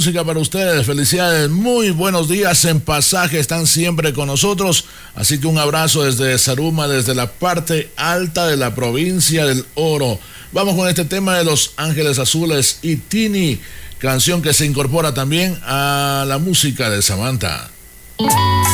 Música para ustedes, felicidades, muy buenos días en Pasaje, están siempre con nosotros, así que un abrazo desde Zaruma, desde la parte alta de la provincia del Oro. Vamos con este tema de Los Ángeles Azules y Tini, canción que se incorpora también a la música de Samantha.